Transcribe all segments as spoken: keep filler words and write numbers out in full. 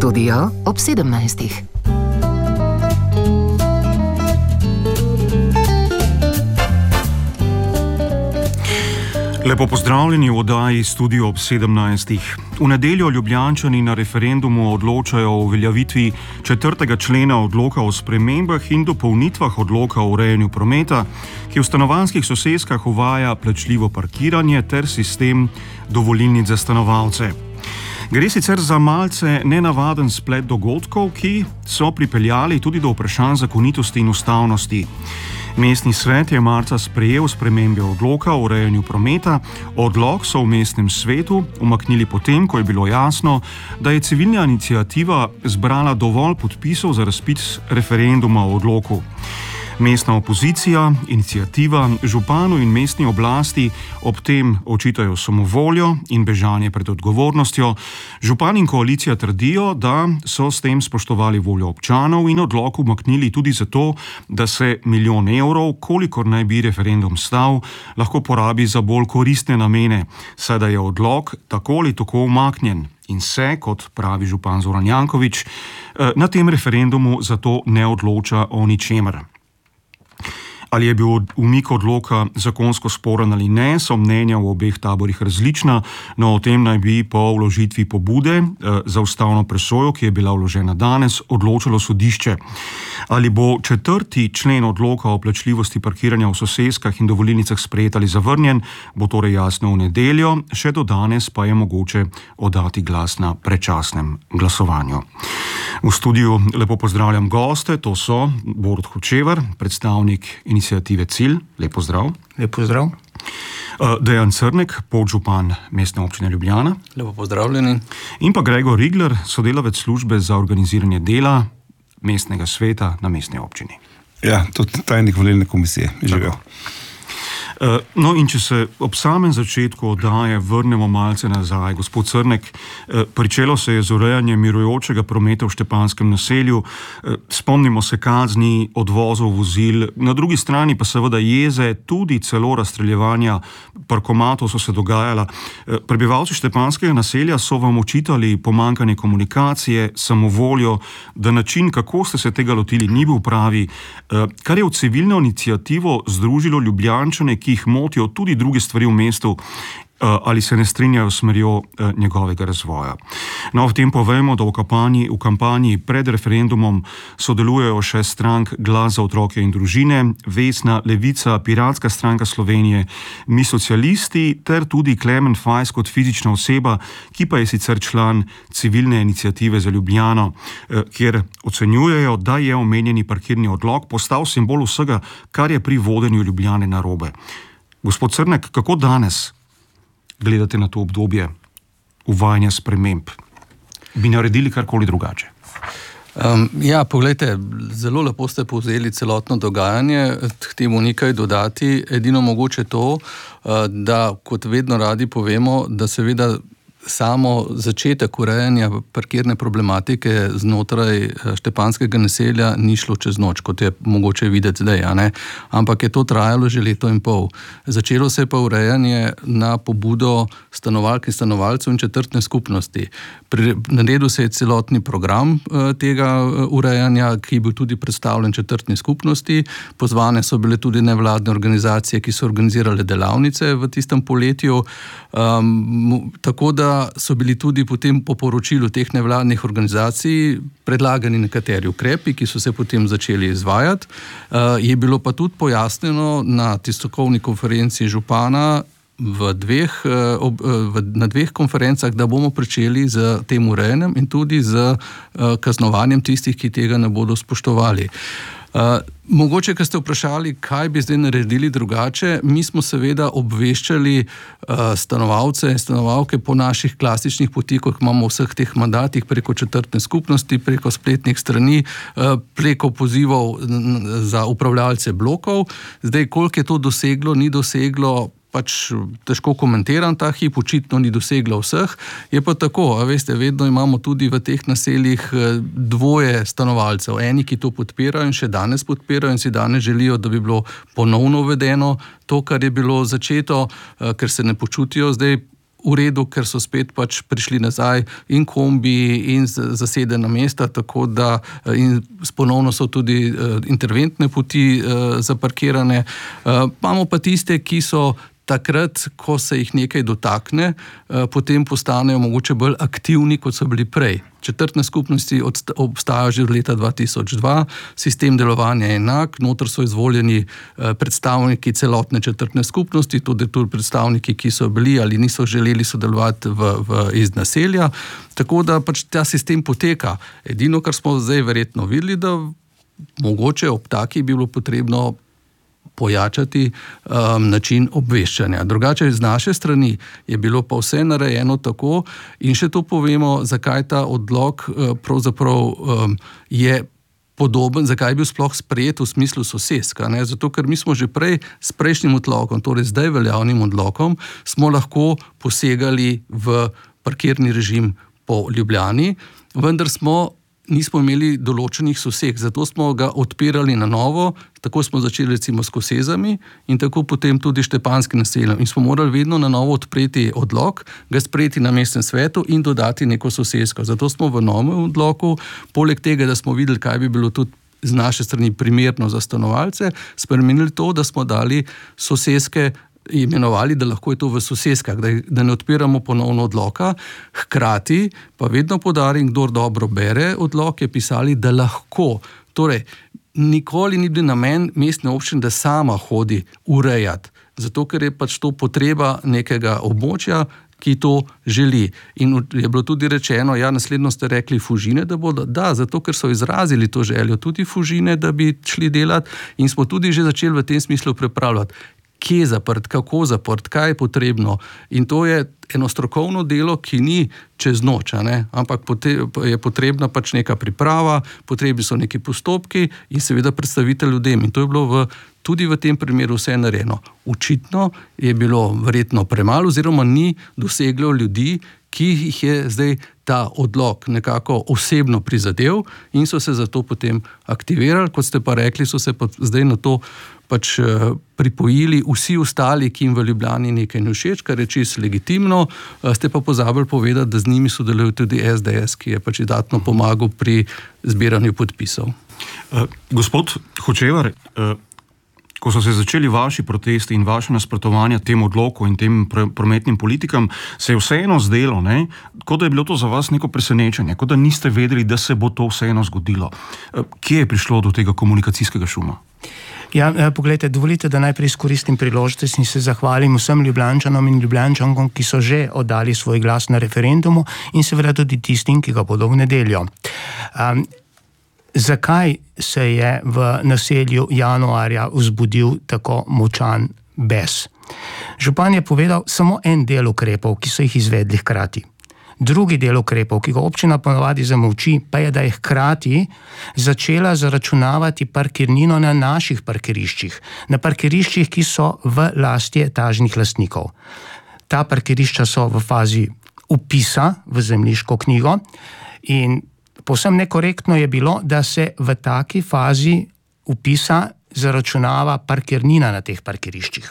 Studio ob sedemnajstih. Lepo pozdravljeni v oddaji Studio ob sedemnajstih. V nedeljo Ljubljančani na referendumu odločajo o uveljavitvi četrtega člena odloka o spremembah in dopolnitvah odloka o urejanju prometa, ki v stanovanjskih soseskah uvaja plačljivo parkiranje ter sistem dovolilnic za stanovalce. Gre sicer za malce nenavaden splet dogodkov, ki so pripeljali tudi do vprašanj zakonitosti in ustavnosti. Mestni svet je marca sprejel spremembe odloka o urejanju prometa. Odlok so v mestnem svetu umaknili potem, ko je bilo jasno, da je civilna iniciativa zbrala dovolj podpisov za razpis referenduma o odloku. Mestna opozicija, iniciativa, županu in mestni oblasti ob tem očitajo samovoljo in bežanje pred odgovornostjo. Župan in koalicija trdijo, da so s tem spoštovali voljo občanov in odlok umaknili tudi zato, da se milijon evrov, kolikor naj bi referendum stal, lahko porabi za bolj koristne namene, saj da je odlok tako ali tako umaknjen. In se, kot pravi župan Zoran Janković, na tem referendumu zato ne odloča o ničemer. Ali je bil umik odloka zakonsko sporen ali ne, so mnenja v obeh taborih različna, no o tem naj bi po vložitvi pobude za ustavno presojo, ki je bila vložena danes, odločalo sodišče. Ali bo četrti člen odloka o plačljivosti parkiranja v soseskah in dovolilnicah sprejet ali zavrnjen, bo torej jasno v nedeljo, še do danes pa je mogoče oddati glas na predčasnem glasovanju. V studiu lepo pozdravljam goste, to so Borut Hočevar, predstavnik iniciative Cilj, lep pozdrav. Lep pozdrav. Dejan Crnek, podžupan Mestne občine Ljubljana. Lepo pozdravljeni. In pa Gregor Rigler, sodelavec službe za organiziranje dela mestnega sveta na mestni občini. Ja, tudi tajnik volilne komisije. Živel. No in če se ob samem začetku oddaje vrnemo malce nazaj. Gospod Crnek, pričelo se je z urejanjem mirujočega prometa v Štepanjskem naselju, spomnimo se kazni, odvozov vozil, na drugi strani pa seveda jeze, tudi celo razstreljevanja parkomatov so se dogajala. Prebivalci Štepanjskega naselja so vam očitali pomanjkanje komunikacije, samovoljo, da način, kako ste se tega lotili, ni bil pravi, kar je v civilno iniciativo združilo Ljubljančane, ki jih motijo tudi druge stvari v mestu ali se ne strinjajo s smerjo njegovega razvoja. No, v tem povemo, da v kampanji, v kampanji pred referendumom sodelujejo še strank Glas za otroke in družine, Vesna, Levica, Piratska stranka Slovenije, Mi socialisti ter tudi Klemen Fajs kot fizična oseba, ki pa je sicer član civilne iniciative za Ljubljano, kjer ocenjujejo, da je omenjeni parkirni odlok postal simbol vsega, kar je pri vodenju Ljubljane narobe. Gospod Crnek, kako danes gledate na to obdobje uvajanja sprememb? Bi naredili karkoli drugače? Um, ja, poglejte, zelo lepo ste povzeli celotno dogajanje, k temu nekaj dodati. Edino mogoče to, da kot vedno radi povemo, da seveda samo začetek urejanja parkirne problematike znotraj Štepanjskega naselja ni šlo čez noč, kot je mogoče videti zdaj, a ne? Ampak je to trajalo že leto in pol. Začelo se je pa urejanje na pobudo stanovalk in stanovalcev in četrtne skupnosti. Naredil se je celotni program tega urejanja, ki je bil tudi predstavljen četrtni skupnosti. Pozvane so bile tudi nevladne organizacije, ki so organizirale delavnice v tistem poletju. Um, tako da so bili tudi potem po poročilu teh nevladnih organizacij predlagani nekateri ukrepi, ki so se potem začeli izvajati. Je bilo pa tudi pojasnjeno na tiskovni konferenci župana v dveh, na dveh konferencah, da bomo pričeli z tem urejanjem in tudi z kaznovanjem tistih, ki tega ne bodo spoštovali. Uh, mogoče, ko ste vprašali, kaj bi zdaj naredili drugače, mi smo seveda obveščali uh, stanovalce in stanovalke po naših klasičnih potih, ko imamo v vseh teh mandatih, preko četrtne skupnosti, preko spletnih strani, uh, preko pozivov za upravljalce blokov. Zdaj, koliko je to doseglo, ni doseglo, pač težko komentiram ta hip, očitno ni doseglo vseh. Je pa tako, a veste, vedno imamo tudi v teh naseljih dvoje stanovalcev. Eni, ki to podpirajo in še danes podpirajo in si danes želijo, da bi bilo ponovno uvedeno to, kar je bilo začeto, ker se ne počutijo zdaj v redu, ker so spet pač prišli nazaj in kombi in zasedena mesta, tako da in ponovno so tudi interventne poti zaparkirane. Imamo pa tiste, ki so takrat, ko se jih nekaj dotakne, potem postanejo mogoče bolj aktivni, kot so bili prej. Četrtne skupnosti obstajajo že od leta dva tisoč dva, sistem delovanja je enak, noter so izvoljeni predstavniki celotne četrtne skupnosti, tudi tudi predstavniki, ki so bili ali niso želeli sodelovati v, v, iz naselja, tako da pač ta sistem poteka. Edino, kar smo zdaj verjetno videli, da mogoče ob taki bi bilo potrebno pojačati um, način obveščanja. Drugače, z naše strani je bilo pa vse narejeno tako in še to povemo, zakaj ta odlok uh, pravzaprav um, je podoben, zakaj je bil sploh sprejet v smislu soseska. Ne? Zato, ker mi smo že prej s prejšnjim odlokom, torej zdaj veljavnim odlokom, smo lahko posegali v parkirni režim po Ljubljani, vendar smo nismo imeli določenih sosek, zato smo ga odpirali na novo, tako smo začeli recimo s Kosezami in tako potem tudi Štepanskim naseljem. In smo morali vedno na novo odpreti odlok, ga sprejeti na mestnem svetu in dodati neko sosesko. Zato smo v novem odloku, poleg tega, da smo videli, kaj bi bilo tudi z naše strani primerno za stanovalce, spremenili to, da smo dali soseske, imenovali, da lahko je to v soseskah, da, da ne odpiramo ponovno odloka. Hkrati pa vedno poudarim, kdor dobro bere odlok, je pisali, da lahko. Torej, nikoli ni bil namen mestne občine, da sama hodi urejati, zato ker je pač to potreba nekega območja, ki to želi. In je bilo tudi rečeno, ja, naslednjo ste rekli Fužine, da bodo, da, zato ker so izrazili to željo tudi Fužine, da bi šli delati in smo tudi že začeli v tem smislu pripravljati. Kje je zaprt, kako zaprt, kaj je potrebno. In to je eno strokovno delo, ki ni čez noč, ne? Ampak je potrebna pač neka priprava, potrebni so neki postopki in seveda predstavitev ljudem. In to je bilo v, tudi v tem primeru vse narejeno. Očitno je bilo verjetno premalo oziroma ni doseglo ljudi, ki jih je zdaj ta odlok nekako osebno prizadel in so se zato potem aktivirali, kot ste pa rekli, so se pa zdaj na to pač pripojili vsi ostali, ki jim v Ljubljani nekaj ne všeč, kar je čisto legitimno, ste pa pozabili povedati, da z njimi sodeluje tudi es de es, ki je pač dodatno pomagal pri zbiranju podpisov. Uh, gospod Hočevar, uh, ko so se začeli vaši protesti in vaše nasprotovanja tem odloku in tem prometnim politikam, se je vseeno zdelo, ne, kot da je bilo to za vas neko presenečenje, kot da niste vedeli, da se bo to vseeno zgodilo. Uh, kje je prišlo do tega komunikacijskega šuma? Ja, poglejte, dovolite, da najprej izkoristim priložnost in se zahvalim vsem Ljubljančanom in Ljubljančankom, ki so že oddali svoj glas na referendumu in seveda tudi tistim, ki ga bodo v nedeljo. Um, zakaj se je v naselju januarja vzbudil tako močan bes? Župan je povedal samo en del ukrepov, ki so jih izvedli hkrati. Drugi del ukrepov, ki ga občina ponavadi zamolči, pa je, da je hkrati začela zaračunavati parkirnino na naših parkiriščih, na parkiriščih, ki so v lasti etažnih lastnikov. Ta parkirišča so v fazi vpisa v zemljiško knjigo in povsem nekorektno je bilo, da se v taki fazi vpisa zaračunava parkirnina na teh parkiriščih.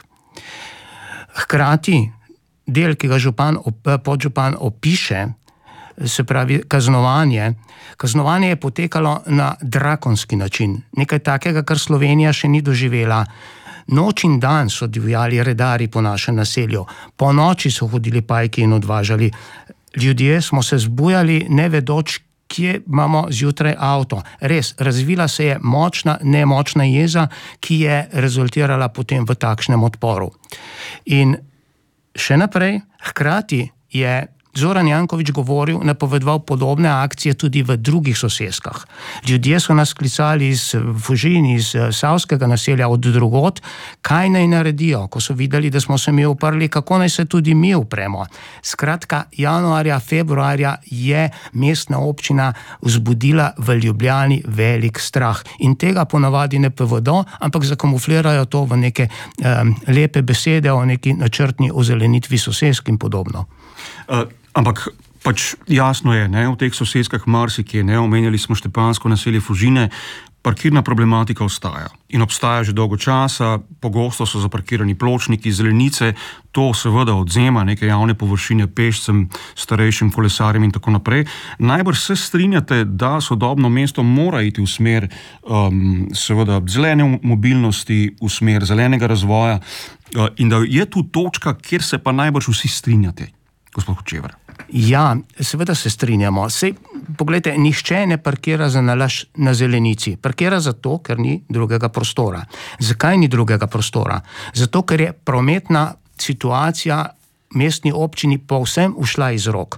Hkrati del, ki ga župan, podžupan opiše, se pravi kaznovanje, kaznovanje je potekalo na drakonski način. Nekaj takega, kar Slovenija še ni doživela. Noč in dan so divjali redari po našem naselju. Po noči so hodili pajki in odvažali. Ljudje smo se zbujali, ne vedoč, kje imamo zjutraj avto. Res, razvila se je močna, nemočna jeza, ki je rezultirala potem v takšnem odporu. In še naprej, hkrati je Zoran Janković govoril, napovedoval podobne akcije tudi v drugih soseskah. Ljudje so nas klicali iz Fužin, iz Savskega naselja, od drugot, kaj naj naredijo, ko so videli, da smo se mi uprli, kako naj se tudi mi upremo. Skratka, januarja, februarja je mestna občina vzbudila v Ljubljani velik strah. In tega ponavadi ne povedo, ampak zakamuflirajo to v neke um, lepe besede o neki načrtni ozelenitvi sosesk in podobno. Uh. Ampak pač jasno je, ne, v teh soseskah marsikje, ne, omenjali smo Štepansko naselje Fužine, parkirna problematika ostaja in obstaja že dolgo časa, pogosto so zaparkirani pločniki, zelenice, to seveda odzema neke javne površine pešcem, starejšim kolesarjem in tako naprej. Najbrž se strinjate, da sodobno mesto mora iti v smer um, seveda zelene mobilnosti, v smer zelenega razvoja uh, in da je tu točka, kjer se pa najbrž vsi strinjate, gospod Hočevar. Ja, seveda se strinjamo. Sej, poglejte, nihče ne parkira za nalašč na zelenici. Parkira zato, ker ni drugega prostora. Zakaj ni drugega prostora? Zato, ker je prometna situacija mestni občini povsem ušla iz rok.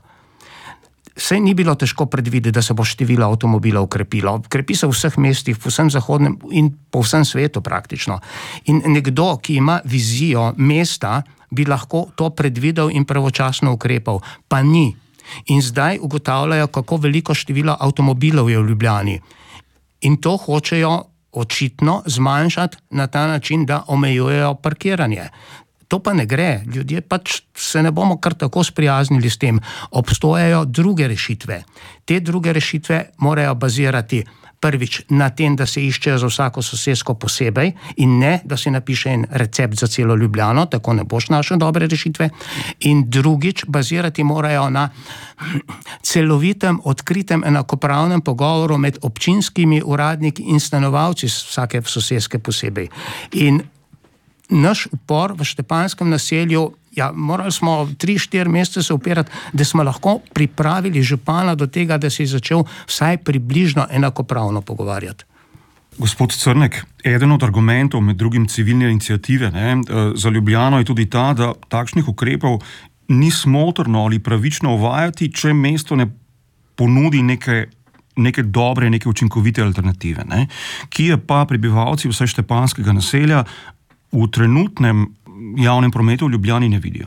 Sej ni bilo težko predvideti, da se bo število avtomobilov krepilo. Krepi se v vseh mestih, v vsem zahodnem in po vsem svetu praktično. In nekdo, ki ima vizijo mesta, bi lahko to predvidel in pravočasno ukrepal, pa ni. In zdaj ugotavljajo, kako veliko število avtomobilov je v Ljubljani. In to hočejo očitno zmanjšati na ta način, da omejujejo parkiranje. To pa ne gre. Ljudje pač se ne bomo kar tako sprijaznili s tem. Obstojajo druge rešitve. Te druge rešitve morajo bazirati prvič na tem, da se iščejo za vsako sosesko posebej in ne, da se napiše en recept za celo Ljubljano, tako ne boš našel dobre rešitve. In drugič, bazirati morajo na celovitem, odkritem, enakopravnem pogovoru med občinskimi uradniki in stanovalci vsake soseske posebej. In naš upor v Štepanjskem naselju, ja, morali smo tri, štiri mesece se upirati, da smo lahko pripravili župana do tega, da se je začel vsaj približno enakopravno pogovarjati. Gospod Crnek, eden od argumentov med drugim civilne iniciative ne, za Ljubljano je tudi ta, da takšnih ukrepov ni smotrno ali pravično uvajati, če mesto ne ponudi neke, neke dobre, neke učinkovite alternative, ne, ki je pa prebivalci vse štepanjskega naselja v trenutnem javnem prometu v Ljubljani ne vidijo.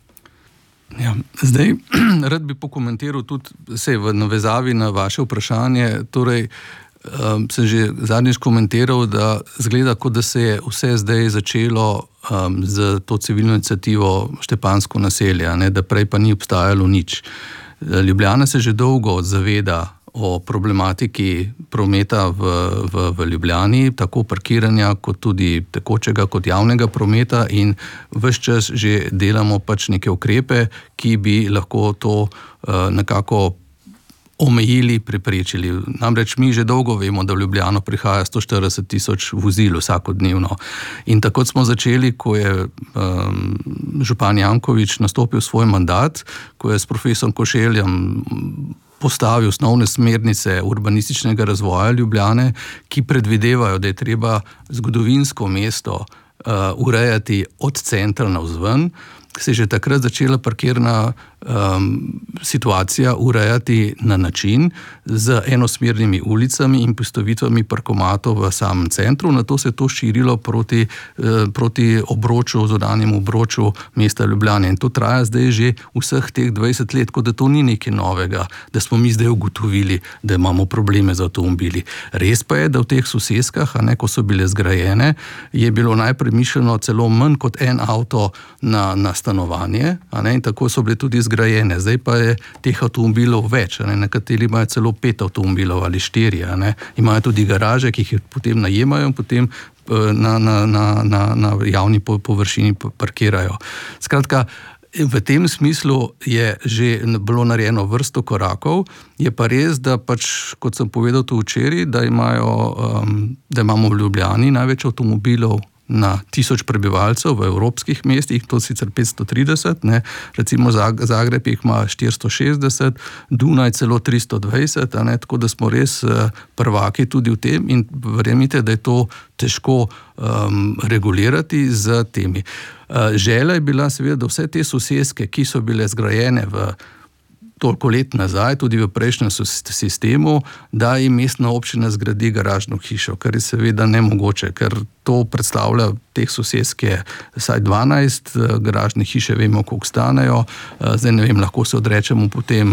Ja, zdaj, rad bi pokomentiral tudi vse v navezavi na vaše vprašanje. Torej, um, sem že zadnjič komentiral, da zgleda, kot da se je vse zdaj začelo um, z to civilno iniciativo Štepanjsko naselje, ne, da prej pa ni obstajalo nič. Ljubljana se že dolgo zaveda o problematiki prometa v, v, v Ljubljani, tako parkiranja, kot tudi tekočega, kot javnega prometa in ves čas že delamo pač neke ukrepe, ki bi lahko to uh, nekako omejili, preprečili. Namreč mi že dolgo vemo, da v Ljubljano prihaja sto štirideset tisoč vozil vsakodnevno. In tako smo začeli, ko je um, župan Janković nastopil svoj mandat, ko je s profesorom Košeljem postavil osnovne smernice urbanističnega razvoja Ljubljane, ki predvidevajo, da je treba zgodovinsko mesto uh, urejati od centra navzven, se je že takrat začela parkirna um, situacija urejati na način z enosmernimi ulicami in postavitvami parkomatov v samem centru. Nato se je to širilo proti, uh, proti obroču, zunanjemu obroču mesta Ljubljane. In to traja zdaj že vseh teh dvajset let, kot da to ni nekaj novega, da smo mi zdaj ugotovili, da imamo probleme z avtomobili. Res pa je, da v teh soseskah, a ne, ko so bile zgrajene, je bilo najprej mišljeno celo manj kot en avto na, na stanovanje, a ne, in tako so bile tudi zgrajene. Zdaj pa je teh avtomobilov več, a ne, nekateri imajo celo pet avtomobilov ali štiri, a ne, imajo tudi garaže, ki jih potem najemajo in potem na, na, na, na, na javni površini parkirajo. Skratka, v tem smislu je že bilo narejeno vrsto korakov, je pa res, da pač, kot sem povedal tu včeraj, da imajo, um, da imamo v Ljubljani največ avtomobilov na tisoč prebivalcev v evropskih mestih, to sicer petsto trideset, ne, recimo Zagreb jih ima štiristo šestdeset, Dunaj celo tristo dvajset, a ne, tako da smo res prvaki tudi v tem in verjemite, da je to težko um, regulirati z temi. Uh, želja je bila seveda, da vse te soseske, ki so bile zgrajene v toliko let nazaj, tudi v prejšnjem sistemu, da jim mestna občina zgradi garažno hišo, kar je seveda nemogoče, ker to predstavlja teh soseske vsaj dvanajst, garažne hiše vemo, koliko stanejo, zdaj ne vem, lahko se odrečemo potem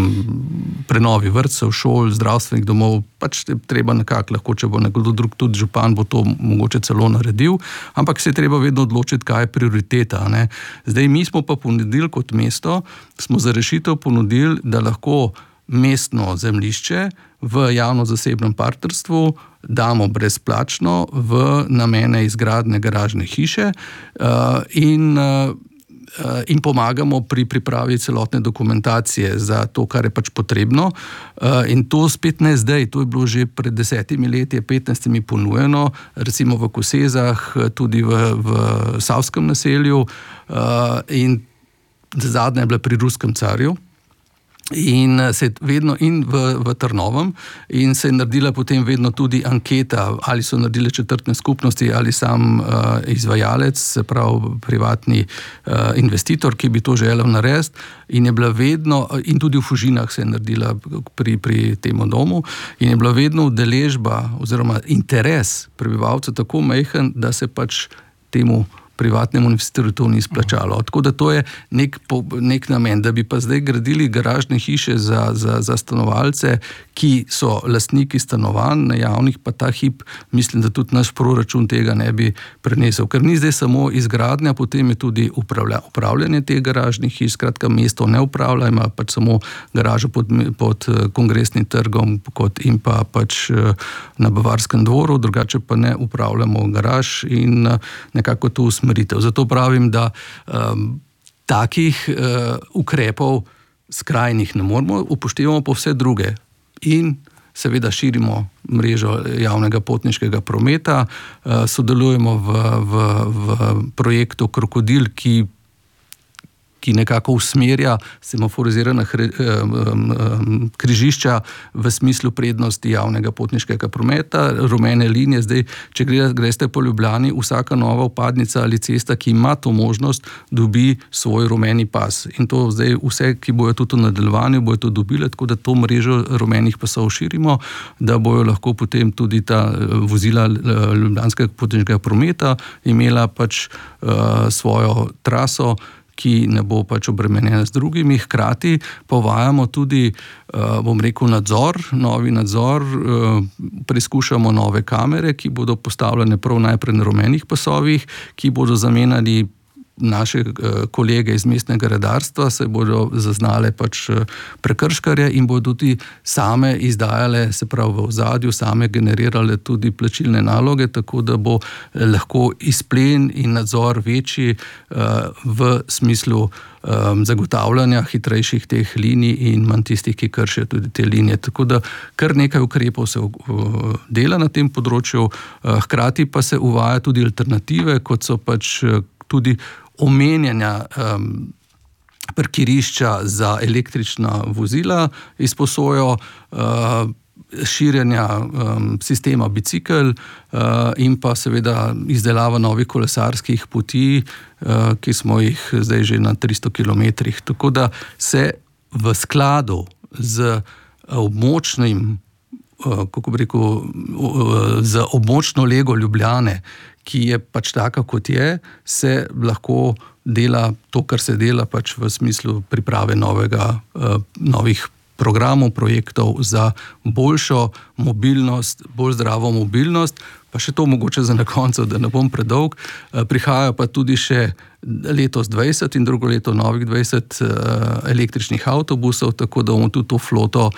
prenovi vrtcev, šol, zdravstvenih domov, pač treba nekako, lahko, če bo nekdo drug, tudi župan bo to mogoče celo naredil, ampak se je treba vedno odločiti, kaj je prioriteta, ne. Zdaj mi smo pa ponudili kot mesto, smo za rešitev ponudili, da lahko mestno zemljišče v javno-zasebnem partnerstvu damo brezplačno v namene izgradnje garažne hiše in in pomagamo pri pripravi celotne dokumentacije za to, kar je pač potrebno. In to spet ne zdaj, to je bilo že pred desetimi leti, petnajstimi ponujeno, recimo v Kosezah, tudi v, v Savskem naselju in zadnja je bila pri Ruskem carju. In se je vedno in v, v Trnovem in se je naredila potem vedno tudi anketa, ali so naredile četrtne skupnosti ali sam uh, izvajalec, se pravi privatni uh, investitor, ki bi to želel narediti, in je bila vedno, in tudi v Fužinah se je naredila pri, pri temu domu, in je bila vedno udeležba oziroma interes prebivalcev tako majhen, da se pač temu privatnemu investitorju to ni izplačalo. Tako da to je nek, nek namen, da bi pa zdaj gradili garažne hiše za, za, za stanovalce, ki so lastniki stanovanj na javnih, pa ta hip, mislim, da tudi naš proračun tega ne bi prenesel. Ker ni zdaj samo izgradnja, potem je tudi upravlja, upravljanje teh garažnih hiš, skratka mesto ne upravlja, ima pač samo garažo pod, pod Kongresnim trgom kot in pa pač na Bavarskem dvoru, drugače pa ne upravljamo garaž in nekako to usmerjamo. Zato pravim, da um, takih uh, ukrepov skrajnih ne moramo, upoštevamo pa vse druge in seveda širimo mrežo javnega potniškega prometa, uh, sodelujemo v, v, v projektu Krokodil, ki ki nekako usmerja semaforizirana križišča v smislu prednosti javnega potniškega prometa, rumene linije. Zdaj, če greste po Ljubljani, vsaka nova vpadnica ali cesta, ki ima to možnost, dobi svoj rumeni pas. In to zdaj vse, ki bojo tudi v nadaljevanju, bojo to dobile, tako da to mrežo rumenih pasov širimo, da bojo lahko potem tudi ta vozila ljubljanskega potniškega prometa imela pač uh, svojo traso, ki ne bo pač obremenjena z drugimi. Hkrati pa uvajamo tudi, bom rekel, nadzor, novi nadzor, preizkušamo nove kamere, ki bodo postavljene prav najprej na rumenih pasovih, ki bodo zamenjali naše kolege iz mestnega redarstva, se bodo zaznale pač prekrškarje in bodo tudi same izdajale, se pravi v ozadju, same generirale tudi plačilne naloge, tako da bo lahko izplen in nadzor večji v smislu zagotavljanja hitrejših teh linij in manj tistih, ki kršijo tudi te linije. Tako da kar nekaj ukrepov se dela na tem področju, hkrati pa se uvaja tudi alternative, kot so pač tudi omenjanja um, parkirišča za električna vozila, izposojo uh, širjenja um, sistema bicikel uh, in pa seveda izdelava novih kolesarskih poti, uh, ki smo jih zdaj že na tristo kilometrih. Tako da se v skladu z območnim, uh, kako bi rekel, uh, z območno lego Ljubljane, ki je pač taka, kot je, se lahko dela to, kar se dela pač v smislu priprave novega, uh, novih programov, projektov za boljšo mobilnost, bolj zdravo mobilnost. Pa še to mogoče za na koncu, da ne bom predolg. Uh, prihajajo pa tudi še letos dvajset in drugo leto novih dvajset uh, električnih avtobusov, tako da bomo tudi to floto,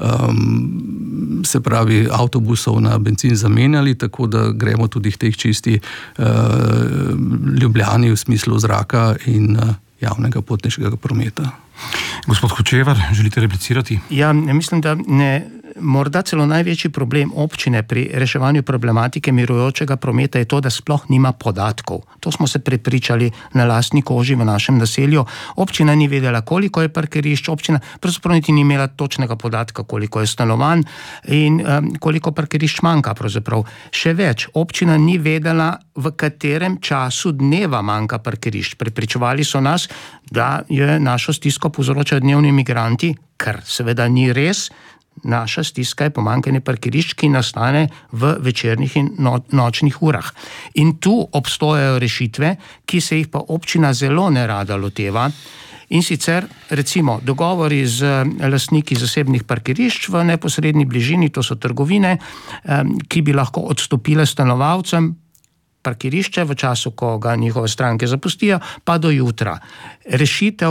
um, se pravi avtobusov na bencin zamenjali, tako da gremo tudi teh čisti uh, Ljubljani v smislu zraka in uh, javnega potniškega prometa. Gospod Hočevar, želite replicirati? Ja, mislim, da ne, morda celo največji problem občine pri reševanju problematike mirujočega prometa je to, da sploh nima podatkov. To smo se prepričali na lastni koži v našem naselju. Občina ni vedela, koliko je parkirišč, občina pravzaprav niti ni imela točnega podatka, koliko je stanovanj in um, koliko parkirišč manjka pravzaprav. Še več, občina ni vedela, v katerem času dneva manjka parkirišč. Prepričevali so nas, da je našo stisko povzročajo dnevni migranti, kar seveda ni res. Naša stiska je pomanjkanje parkirišč, ki nastane v večernih in no, nočnih urah. In tu obstojajo rešitve, ki se jih pa občina zelo nerada loteva. In sicer, recimo, dogovori z lastniki zasebnih parkirišč v neposredni bližini, to so trgovine, ki bi lahko odstopile stanovalcem parkirišče v času, ko ga njihove stranke zapustijo, pa do jutra. Rešitev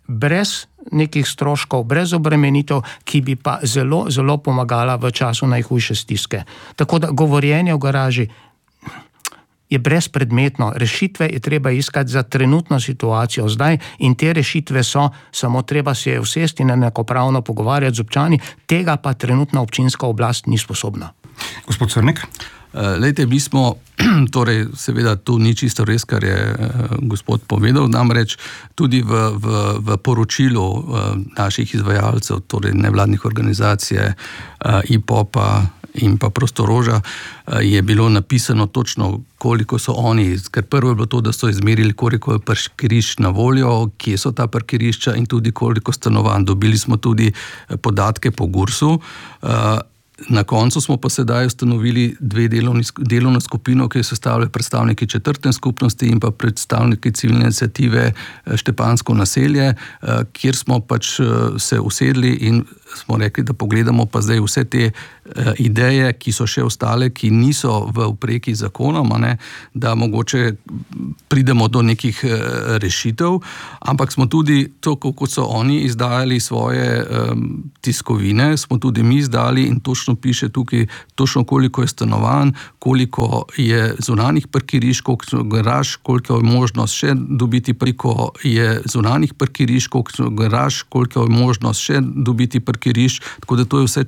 brez nekih stroškov, brez obremenitev, ki bi pa zelo, zelo pomagala v času najhujše stiske. Tako da govorjenje v garaži je brezpredmetno. Rešitve je treba iskati za trenutno situacijo zdaj in te rešitve so, samo treba se je usesti in enakopravno pogovarjati z občani, tega pa trenutna občinska oblast ni sposobna. Gospod Crnek? Lejte, mi smo, torej seveda to ni čisto res, kar je gospod povedal, namreč tudi v, v, v poročilu naših izvajalcev, torej nevladnih organizacij, I P O P-a in pa Prostoroža, je bilo napisano točno, koliko so oni, ker prvo je bilo to, da so izmerili, koliko je parkirišč na voljo, kje so ta parkirišča in tudi koliko stanovanj. Dobili smo tudi podatke po Gursu. Na koncu smo pa sedaj ustanovili dve delovni, delovno skupino, ki jo sestavljajo predstavniki četrtne skupnosti in pa predstavniki civilne iniciative Štepansko naselje, kjer smo pač se usedli in smo rekli, da pogledamo pa zdaj vse te ideje, ki so še ostale, ki niso v upreki zakonom, ne, da mogoče pridemo do nekih rešitev, ampak smo tudi to, kot so oni izdajali svoje um, tiskovine, smo tudi mi izdali in točno piše tukaj, točno koliko je stanovanj, koliko je zunanjih parkirišč, koliko garaž, koliko je možnost še dobiti, koliko je zunanjih parkirišč, koliko garaž, koliko je možnost še dobiti parkirišč, tako da to je vse